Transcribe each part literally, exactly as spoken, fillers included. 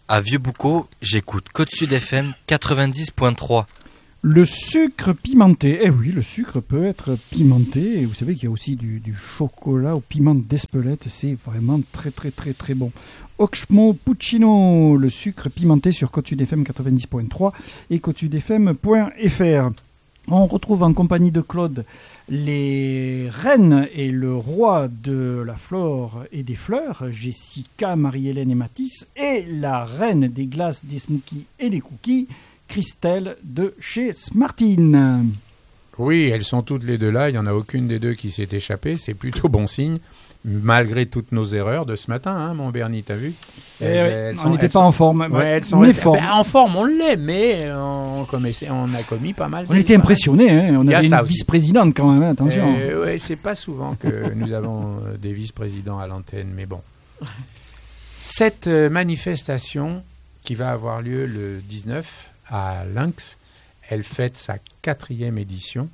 à Vieux-Boucau, j'écoute Côte-Sud F M quatre-vingt-dix point trois. Le sucre pimenté. Eh oui, le sucre peut être pimenté. Et vous savez qu'il y a aussi du, du chocolat au piment d'Espelette. C'est vraiment très, très, très, très bon. Oxmo Puccino, le sucre pimenté sur Côte-Sud F M quatre-vingt-dix point trois et côte sud f m point f r. On retrouve en compagnie de Claude les reines et le roi de la flore et des fleurs, Jessica, Marie-Hélène et Mathis, et la reine des glaces, des smoothies et des cookies, Christelle de chez Smartine. Oui, elles sont toutes les deux là, il n'y en a aucune des deux qui s'est échappée, c'est plutôt bon signe, malgré toutes nos erreurs de ce matin, hein, mon Bernie, t'as vu eh elles, elles sont, On n'était pas sont, en forme. Ouais, elles sont restées, ben, en forme, on l'est, mais on, on a commis pas mal. On était impressionnés, hein, on avait une vice-présidente quand même, hein, attention. Euh, ouais, c'est pas souvent que nous avons des vice-présidents à l'antenne, mais bon. Cette manifestation qui va avoir lieu le dix-neuf à Lynx, elle fête sa quatrième édition.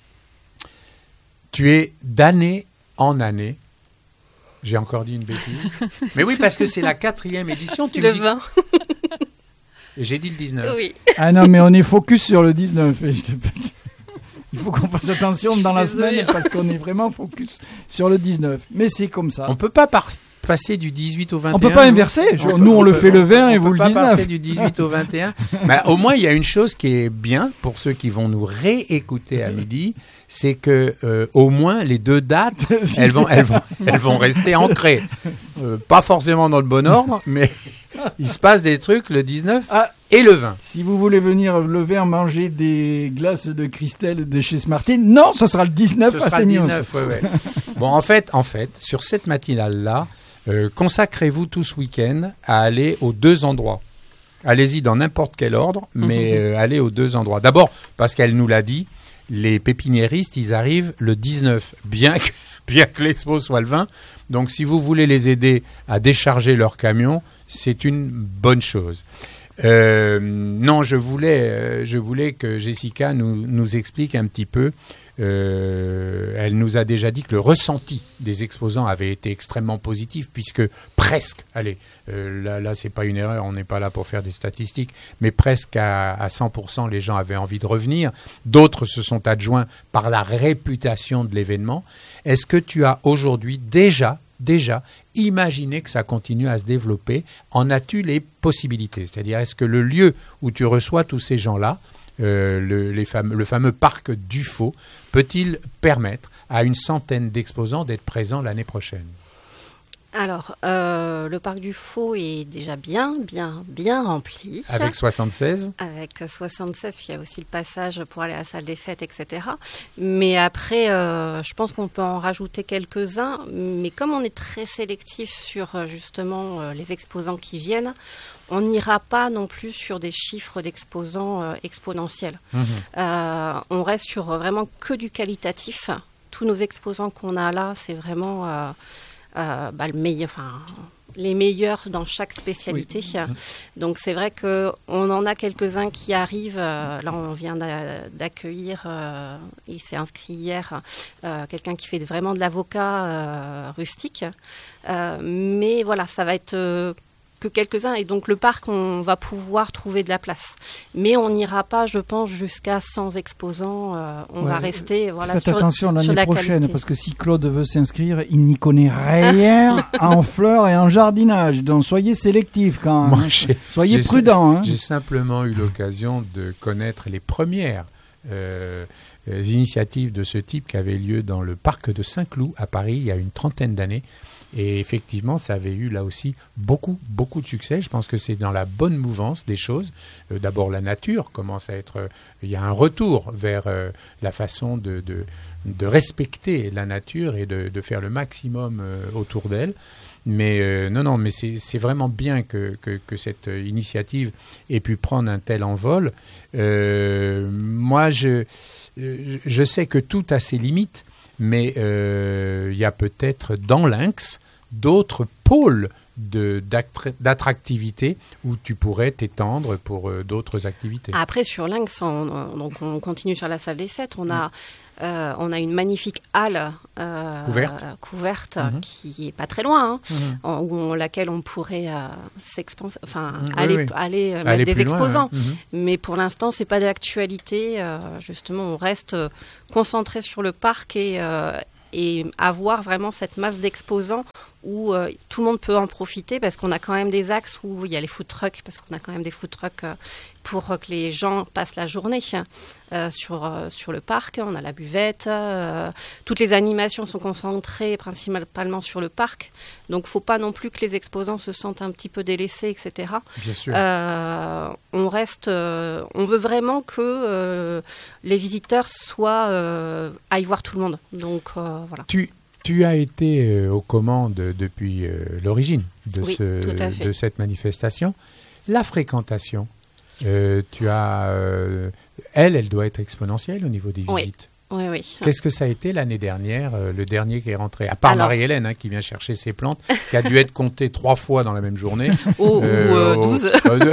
Tu es d'année en année. J'ai encore dit une bêtise. Mais oui, parce que c'est la quatrième édition. C'est tu le me dis... vingt. Et j'ai dit le dix-neuf. Oui. Ah non, mais on est focus sur le dix-neuf. Je te... Il faut qu'on fasse attention dans la Désolée. semaine parce qu'on est vraiment focus sur le dix-neuf. Mais c'est comme ça. On ne peut pas par... passer du dix-huit au vingt et un. On peut pas inverser. On Nous, peut, on, on le peut, fait le vingt et vous le dix-neuf. On peut pas passer du dix-huit au vingt et un. Bah, au moins, il y a une chose qui est bien pour ceux qui vont nous réécouter à midi, c'est que euh, au moins les deux dates, elles vont, elles vont, elles vont rester ancrées. Euh, pas forcément dans le bon ordre, mais il se passe des trucs le dix-neuf ah, et le vingt. Si vous voulez venir le vingt manger des glaces de Christelle de chez Smartine, non, ce sera le dix-neuf ce à Seignos. Ouais, ouais. Bon, en fait, en fait, sur cette matinale-là, Euh, consacrez-vous tout ce week-end à aller aux deux endroits. Allez-y dans n'importe quel ordre, mais euh, allez aux deux endroits. D'abord, parce qu'elle nous l'a dit, les pépiniéristes, ils arrivent le dix-neuf, bien que, bien que l'expo soit le vingt. Donc, si vous voulez les aider à décharger leur camion, c'est une bonne chose. Euh, non, je voulais, euh, je voulais que Jessica nous, nous explique un petit peu. Euh, elle nous a déjà dit que le ressenti des exposants avait été extrêmement positif, puisque presque, allez, euh, là, là c'est pas une erreur, on n'est pas là pour faire des statistiques, mais presque à, à cent pour cent les gens avaient envie de revenir. D'autres se sont adjoints par la réputation de l'événement. Est-ce que tu as aujourd'hui déjà déjà imaginé que ça continue à se développer? En as-tu les possibilités? C'est-à-dire, est-ce que le lieu où tu reçois tous ces gens-là, euh, le, les fameux, le fameux parc Dufaux, peut-il permettre à une centaine d'exposants d'être présents l'année prochaine? Alors, euh, le parc Dufaux est déjà bien, bien, bien rempli. Avec soixante-seize Avec soixante-seize, puis il y a aussi le passage pour aller à la salle des fêtes, et cetera. Mais après, euh, je pense qu'on peut en rajouter quelques-uns. Mais comme on est très sélectif sur justement euh, les exposants qui viennent, on n'ira pas non plus sur des chiffres d'exposants euh, exponentiels. Mmh. Euh, on reste sur vraiment que du qualitatif. Tous nos exposants qu'on a là, c'est vraiment... Euh, Euh, bah, le meilleur, enfin, les meilleurs dans chaque spécialité. Oui. Donc c'est vrai qu'on en a quelques-uns qui arrivent. Euh, là, on vient d'a- d'accueillir, euh, il s'est inscrit hier, euh, quelqu'un qui fait vraiment de l'avocat euh, rustique. Euh, mais voilà, ça va être... Euh, que quelques-uns, et donc le parc, on va pouvoir trouver de la place. Mais on n'ira pas, je pense, jusqu'à cent exposants. Euh, on ouais, va rester voilà, faites sur, attention l'année sur la prochaine, qualité. Parce que si Claude veut s'inscrire, il n'y connaît rien en fleurs et en jardinage. Donc soyez sélectifs quand même. Moi, j'ai, soyez j'ai, prudents. Hein. J'ai simplement eu l'occasion de connaître les premières euh, initiatives de ce type qui avaient lieu dans le parc de Saint-Cloud à Paris il y a une trentaine d'années. Et effectivement, ça avait eu là aussi beaucoup, beaucoup de succès. Je pense que c'est dans la bonne mouvance des choses. Euh, d'abord, la nature commence à être... Euh, il y a un retour vers euh, la façon de, de, de respecter la nature et de, de faire le maximum euh, autour d'elle. Mais euh, non, non, mais c'est, c'est vraiment bien que, que, que cette initiative ait pu prendre un tel envol. Euh, moi, je, je sais que tout a ses limites, mais euh, il y a peut-être dans Lynx d'autres pôles de, d'attractivité où tu pourrais t'étendre pour euh, d'autres activités. Après, sur Lynx, on, on, donc on continue sur la salle des fêtes. On a Euh, on a une magnifique halle euh, couverte, couverte mmh. qui est pas très loin, hein, mmh. en, où on, laquelle on pourrait euh, s'expanser, enfin mmh, aller, oui, oui. aller, euh, aller mettre des exposants. Loin, ouais. mmh. Mais pour l'instant, c'est pas d'actualité. Euh, justement, on reste euh, concentré sur le parc et euh, et avoir vraiment cette masse d'exposants où euh, tout le monde peut en profiter, parce qu'on a quand même des axes où il y a les food trucks, parce qu'on a quand même des food trucks euh, pour euh, que les gens passent la journée euh, sur, euh, sur le parc. On a la buvette, euh, toutes les animations sont concentrées principalement sur le parc, donc il ne faut pas non plus que les exposants se sentent un petit peu délaissés, et cetera. Bien sûr. Euh, on reste, euh, on veut vraiment que euh, les visiteurs soient, euh, aillent voir tout le monde. Donc euh, voilà. Tu, tu as été euh, aux commandes depuis euh, l'origine de, oui, ce, de cette manifestation. La fréquentation, euh, tu as, euh, elle, elle doit être exponentielle au niveau des oui. visites. Oui, oui. Qu'est-ce que ça a été l'année dernière, euh, le dernier qui est rentré? À part Alors, Marie-Hélène, hein, qui vient chercher ses plantes, qui a dû être comptée trois fois dans la même journée. Oh, euh, ou euh, douze.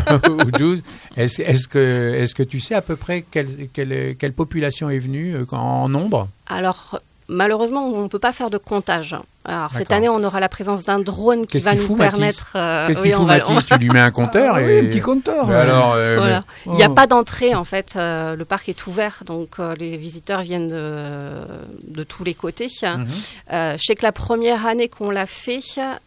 Ou douze. Est-ce, est-ce, que, est-ce que tu sais à peu près quelle, quelle, quelle population est venue euh, en nombre? Alors, malheureusement, on ne peut pas faire de comptage. Alors, D'accord. cette année, on aura la présence d'un drone qui Qu'est-ce va qu'il nous fout, permettre... Euh, Qu'est-ce oui, qu'il fout, va, Mathis? Tu lui mets un compteur ah, et... oui, un petit compteur. Mais Ouais. alors, euh, voilà. mais... Il n'y a oh. pas d'entrée, en fait. Euh, le parc est ouvert, donc euh, les visiteurs viennent de, de tous les côtés. Mm-hmm. Euh, je sais que la première année qu'on l'a fait,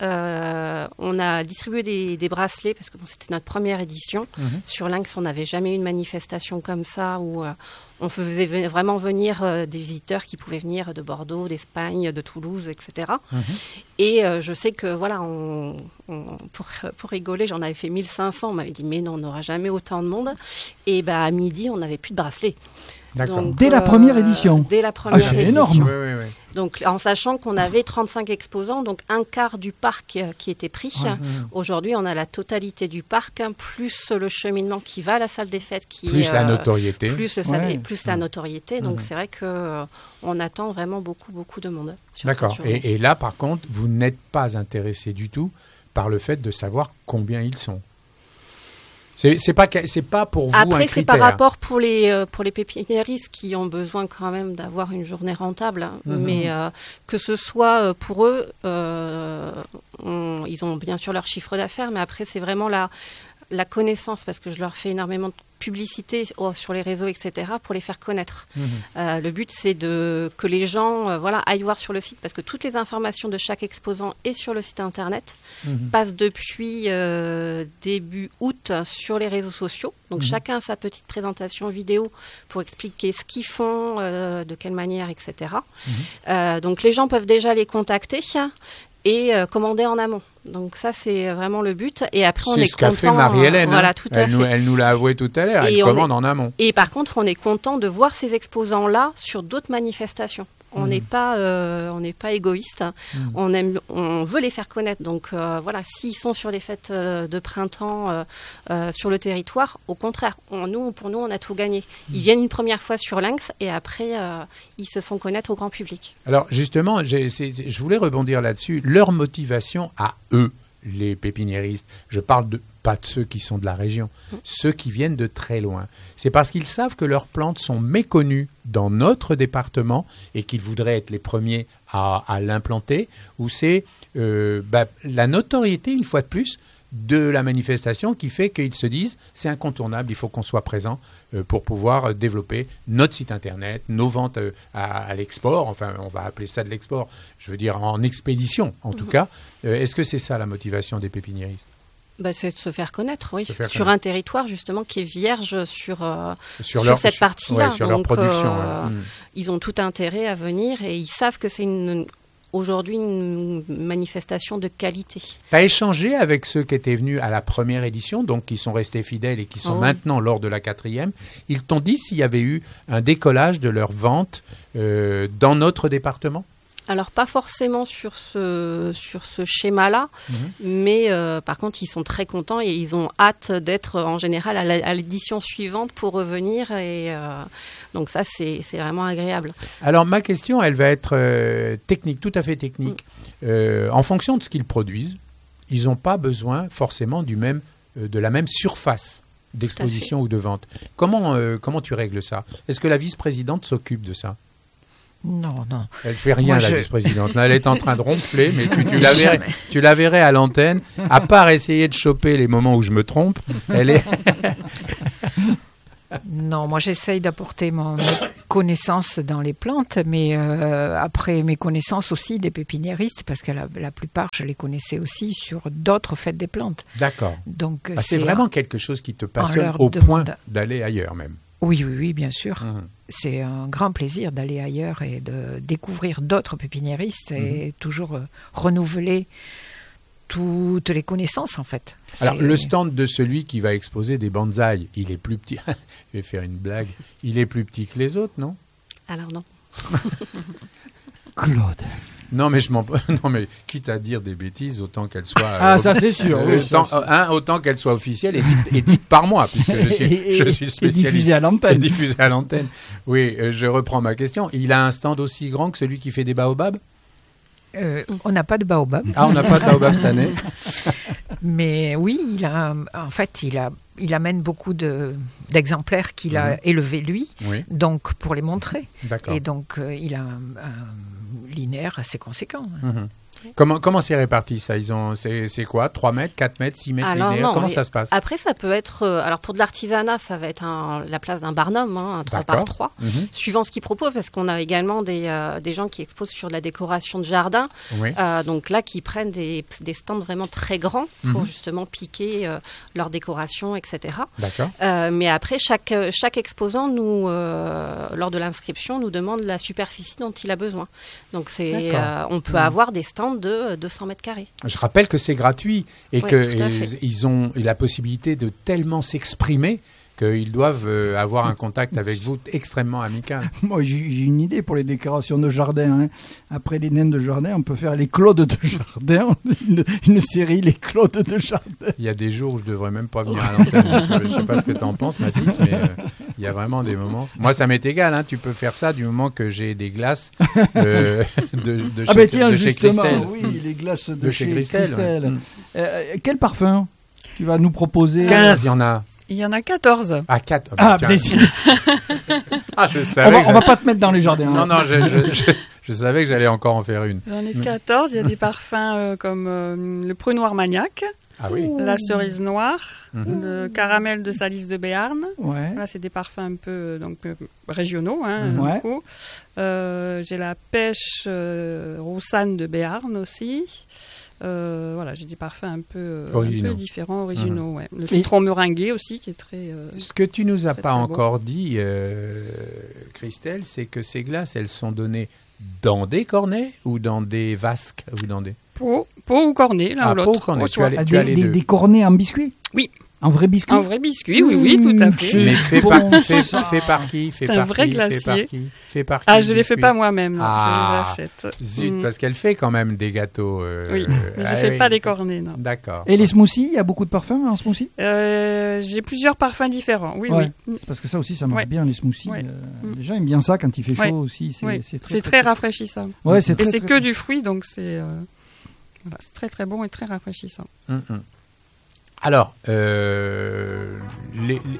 euh, on a distribué des, des bracelets, parce que bon, c'était notre première édition. Mm-hmm. Sur Lynx, on n'avait jamais eu une manifestation comme ça, où... Euh, on faisait vraiment venir euh, des visiteurs qui pouvaient venir de Bordeaux, d'Espagne, de Toulouse, et cetera. Mmh. Et euh, je sais que, voilà, on, on, pour, pour rigoler, j'en avais fait mille cinq cents. On m'avait dit, mais non, on n'aura jamais autant de monde. Et bah, à midi, on n'avait plus de bracelets. D'accord. Donc, dès euh, la première édition. Dès la première ah, c'est édition. énorme. Oui, oui, oui. Donc, en sachant qu'on avait trente-cinq exposants, donc un quart du parc euh, qui était pris. Ouais. Aujourd'hui, on a la totalité du parc, hein, plus le cheminement qui va à la salle des fêtes. Qui, plus euh, la notoriété. Plus, le ouais. salle, plus la notoriété. Donc, mmh. c'est vrai qu'on euh, attend vraiment beaucoup, beaucoup de monde. Sur D'accord. cette journée. Et, et là, par contre, vous n'êtes pas intéressé du tout par le fait de savoir combien ils sont. C'est, c'est pas c'est pas pour vous Après, un c'est critère. par rapport pour les euh, pour les pépiniéristes qui ont besoin quand même d'avoir une journée rentable. Hein. Mm-hmm. Mais euh, que ce soit euh, pour eux, euh, on, ils ont bien sûr leur chiffre d'affaires, mais après c'est vraiment la la connaissance, parce que je leur fais énormément de publicité oh, sur les réseaux, et cetera, pour les faire connaître. Mmh. Euh, le but, c'est de, que les gens euh, voilà, aillent voir sur le site, parce que toutes les informations de chaque exposant est sur le site internet, mmh. passent depuis euh, début août sur les réseaux sociaux. Donc, mmh. chacun a sa petite présentation vidéo pour expliquer ce qu'ils font, euh, de quelle manière, et cetera. Mmh. Euh, donc, les gens peuvent déjà les contacter et euh, commander en amont. Donc ça, c'est vraiment le but. Et après, c'est on est ce qu'a content. fait Marie-Hélène. Euh, voilà, hein. tout à elle, fait. Nous, elle nous l'a avoué tout à l'heure. Et elle commande est, en amont. Et par contre, on est content de voir ces exposants-là sur d'autres manifestations. On n'est mmh. pas, euh, on n'est pas égoïste. Mmh. On aime, on veut les faire connaître. Donc euh, voilà, s'ils sont sur des fêtes euh, de printemps euh, euh, sur le territoire, au contraire, on, nous, pour nous, on a tout gagné. Ils mmh. viennent une première fois sur Lynx et après, euh, ils se font connaître au grand public. Alors justement, j'ai, c'est, je voulais rebondir là-dessus. Leur motivation à eux, les pépiniéristes, je parle de, pas de ceux qui sont de la région, mmh. ceux qui viennent de très loin. C'est parce qu'ils savent que leurs plantes sont méconnues dans notre département et qu'ils voudraient être les premiers à, à l'implanter, ou c'est euh, bah, la notoriété, une fois de plus, de la manifestation qui fait qu'ils se disent c'est incontournable, il faut qu'on soit présent euh, pour pouvoir développer notre site internet, nos ventes euh, à, à l'export, enfin on va appeler ça de l'export, je veux dire en expédition en mmh. tout cas. Euh, est-ce que c'est ça la motivation des pépiniéristes ? Bah, c'est de se faire connaître, oui, faire sur connaître. un territoire justement qui est vierge sur, euh, sur, sur leur, cette partie-là. Ouais, sur Donc, leur production. Euh, ouais. mmh. Ils ont tout intérêt à venir et ils savent que c'est une, aujourd'hui une manifestation de qualité. Tu as échangé avec ceux qui étaient venus à la première édition, donc qui sont restés fidèles et qui sont oh. maintenant lors de la quatrième. Ils t'ont dit s'il y avait eu un décollage de leurs ventes euh, dans notre département ? Alors, pas forcément sur ce, sur ce schéma-là, mmh. mais euh, par contre, ils sont très contents et ils ont hâte d'être en général à, la, à l'édition suivante pour revenir. Et euh, donc ça, c'est, c'est vraiment agréable. Alors, ma question, elle va être euh, technique, tout à fait technique. Mmh. Euh, en fonction de ce qu'ils produisent, ils n'ont pas besoin forcément du même, euh, de la même surface d'exposition ou de vente. Comment, euh, comment tu règles ça ? Est-ce que la vice-présidente s'occupe de ça ? Non, non. Elle fait rien, Moi, la je- vice-présidente. Là, elle est en train de ronfler, mais tu, tu, la verrais, tu la verrais à l'antenne. À part essayer de choper les moments où je me trompe, elle est... Non, moi j'essaye d'apporter mon mes connaissances dans les plantes, mais euh, après mes connaissances aussi des pépiniéristes, parce que la, la plupart je les connaissais aussi sur d'autres fêtes des plantes. D'accord. Donc Ah, c'est vraiment quelque chose qui te on passionne leur au point demande- d'aller ailleurs même. Oui, oui, oui, bien sûr. Mhm. C'est un grand plaisir d'aller ailleurs et de découvrir d'autres pépiniéristes et toujours euh, renouveler toutes les connaissances en fait. Alors, C'est- le stand de celui qui va exposer des bonsaïs, il est plus petit. Je vais faire une blague. Il est plus petit que les autres, non? Alors non. Claude. Non, mais je m'en... Non, mais quitte à dire des bêtises, autant qu'elles soient... Ah, euh, ça c'est sûr. euh, oui, ça, autant, c'est- hein, autant qu'elles soient officielles et dites, et dites par moi, puisque je suis, Et- je et- suis et spécialiste. diffusé à Et l'antenne. diffusé à l'antenne. Oui, euh, je reprends ma question. Il a un stand aussi grand que celui qui fait des baobabs? Euh, on n'a pas de baobab. Ah, on n'a pas de baobab cette année? Mais oui, il a, en fait, il, a, il amène beaucoup de, d'exemplaires qu'il a Mhm. élevés lui, Oui, donc pour les montrer. d'accord. Et donc, euh, il a un, un linéaire assez conséquent. Mhm. Comment comment c'est réparti ça? Ils ont c'est c'est quoi? trois mètres, quatre mètres, six mètres Alors, linéaires? non, Comment et- ça se passe? Après, ça peut être. euh, alors, pour de l'artisanat, ça va être un- la place d'un barnum, hein, un trois D'accord. par trois, Mhm. suivant ce qu'ils proposent, parce qu'on a également des, euh, des gens qui exposent sur de la décoration de jardin. Oui. Euh, donc là, qui prennent des, des stands vraiment très grands pour Mhm. justement piquer euh, leur décoration, et cetera. D'accord. Euh, mais après, chaque, chaque exposant, nous, euh, lors de l'inscription, nous demande la superficie dont il a besoin. Donc, c'est, D'accord. euh, on peut Mhm. avoir des stands de deux cents mètres carrés. Je rappelle que c'est gratuit et Oui, que tout à ils, fait. ils ont la possibilité de tellement s'exprimer qu'ils doivent euh, avoir un contact avec vous extrêmement amical. Moi, j'ai j'ai une idée pour les décorations de jardin. hein. Après les naines de jardin, on peut faire les Claudes de jardin, une, une série les Claudes de jardin. Il y a des jours où je devrais même pas venir à l'antenne. Je ne sais pas ce que tu en penses, Mathis, mais euh, il y a vraiment des moments. Moi, ça m'est égal. Hein, tu peux faire ça du moment que j'ai des glaces euh, de, de Ah chez, ben tiens, de chez justement, Christelle. oui, les glaces de, De chez chez, Christelle, Christelle. ouais. Mm. Euh, quel parfum tu vas nous proposer? quinze, il y en a. Il y en a quatorze. Ah, quatre. Ah, tiens. plaisir. Ah, je On savais va, que on va pas te mettre dans les jardins. Non, hein. non, je, je, je, je savais que j'allais encore en faire une. J'en ai quatorze. Il y a des parfums euh, comme euh, le prune noir Magnac, Ah oui. la cerise noire, Mhm. le caramel de Salis de Béarn. Ouais. Là, c'est des parfums un peu euh, donc, euh, régionaux. Hein, Mhm. Ouais. beaucoup. Euh, j'ai la pêche euh, Roussanne de Béarn aussi. Euh, voilà, j'ai des parfums un peu, euh, un Originaux. peu différents, originaux. Ouais. Le Et- citron meringué aussi, qui est très... euh, Ce que tu nous as Très, pas très beau. encore dit, euh, Christelle, c'est que ces glaces, elles sont données dans des cornets ou dans des vasques ou dans des... pot, pot ou cornet, l'un Ah, ou pot l'autre. ou cornet, Au tu choix. as les- Ah, tu as des, les des- deux. des cornets en biscuit? Oui. Un vrai biscuit? Un vrai biscuit, oui, oui, tout à Mmh, fait. c'est Mais fait, bon, par, fait, ça. fait par qui fait C'est un par vrai qui Fait par glacier. qui Fait par qui Ah, le je les fais biscuit pas moi-même, non, Ah. je les achète. Zut, Mm. parce qu'elle fait quand même des gâteaux. euh, Oui, mais je ah fais oui. pas des cornets, non. D'accord. Et les smoothies, il y a beaucoup de parfums en smoothie? Euh, j'ai plusieurs parfums différents, oui, Ouais. oui. C'est parce que ça aussi, ça marche Ouais. bien, les smoothies. Ouais. Euh, Mm. Les gens aiment bien ça quand il fait chaud Ouais. aussi. C'est Oui. c'est très, C'est très rafraîchissant. Ouais, c'est Et très, c'est très- que du fruit, donc c'est euh, voilà, c'est très très bon et très rafraîchissant. Hum, hum. Alors, euh, les, les-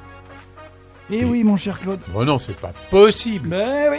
Eh oui, mon cher Claude. Bon non, c'est pas possible. Ben oui.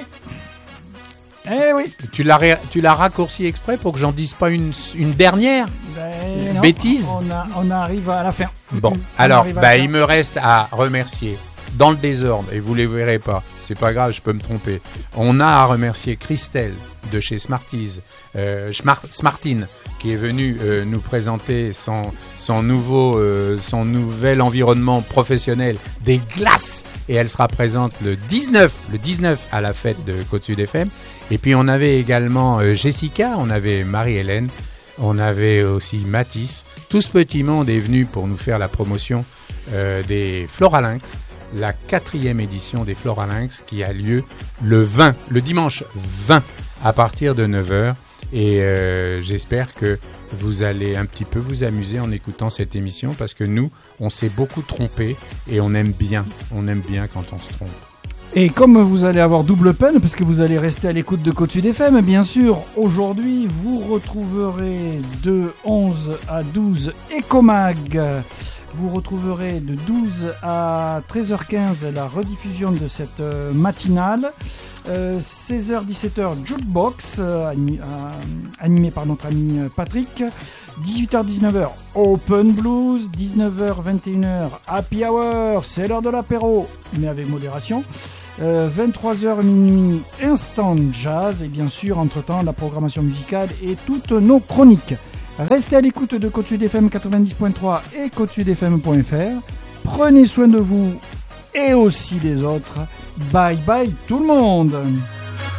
Eh oui. Tu l'as ré- tu l'as raccourci exprès pour que j'en dise pas une, une dernière. Ben non, Bêtise. On, a- on arrive à la fin. Bon, On alors, arrive à bah, la il fin. me reste à remercier, dans le désordre, et vous les verrez pas, c'est pas grave, je peux me tromper. On a à remercier Christelle de chez Smarties, euh, Smart- Smartine, qui est venue euh, nous présenter son, son, nouveau, euh, son nouvel environnement professionnel des glaces. Et elle sera présente le dix-neuf, le dix-neuf à la fête de Côte-Sud F M. Et puis on avait également euh, Jessica, on avait Marie-Hélène, on avait aussi Mathis. Tout ce petit monde est venu pour nous faire la promotion euh, des Floralinx, la quatrième édition des Floralinx qui a lieu le vingt, le dimanche vingt à partir de neuf heures. Et euh, j'espère que vous allez un petit peu vous amuser en écoutant cette émission parce que nous, on s'est beaucoup trompé et on aime bien, on aime bien quand on se trompe. Et comme vous allez avoir double peine, parce que vous allez rester à l'écoute de Côte-Sud F M, bien sûr, aujourd'hui, vous retrouverez de onze à douze Ecomag, Vous retrouverez de douze à treize heures quinze la rediffusion de cette euh, matinale. Euh, seize heures dix-sept heures Jukebox, euh, animé, euh, animé par notre ami Patrick. dix-huit heures dix-neuf heures Open Blues. dix-neuf heures vingt et une heures Happy Hour, c'est l'heure de l'apéro, mais avec modération. Euh, vingt-trois heures minuit Instant Jazz. Et bien sûr, entre-temps, la programmation musicale et toutes nos chroniques. Restez à l'écoute de Côte Sud F M quatre-vingt-dix point trois et côte sud f m point f r. Prenez soin de vous et aussi des autres. Bye bye tout le monde.